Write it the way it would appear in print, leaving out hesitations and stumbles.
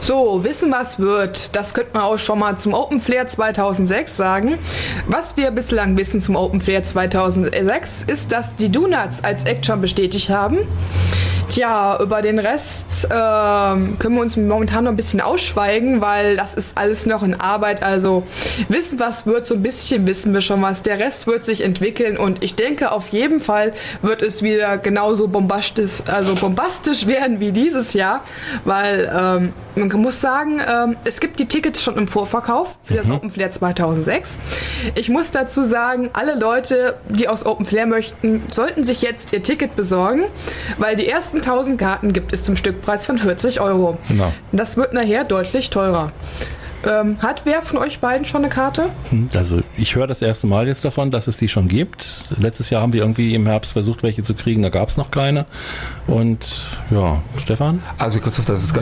So, wissen was wird, das könnte man auch schon mal zum Open Flair 2006 sagen. Was wir bislang wissen zum Open Flair 2006 ist, dass die Donuts als Act schon bestätigt haben. Tja, über den Rest können wir uns momentan noch ein bisschen ausschweigen, weil das ist alles noch in Arbeit. Also wissen was wird, so ein bisschen wissen wir schon was. Der Rest wird sich entwickeln und ich denke, auf jeden Fall wird es wieder genauso bombastisch werden wie dieses Jahr, weil man muss sagen, es gibt die Tickets schon im Vorverkauf für das Open Flair 2006. Ich muss dazu sagen, alle Leute, die aus Open Flair möchten, sollten sich jetzt ihr Ticket besorgen, weil die ersten 1000 Karten gibt es zum Stückpreis von 40 €. Ja. Das wird nachher deutlich teurer. Hat wer von euch beiden schon eine Karte? Also ich höre das erste Mal jetzt davon, dass es die schon gibt. Letztes Jahr haben wir irgendwie im Herbst versucht, welche zu kriegen, da gab es noch keine. Und ja, Stefan? Also Christoph, das ist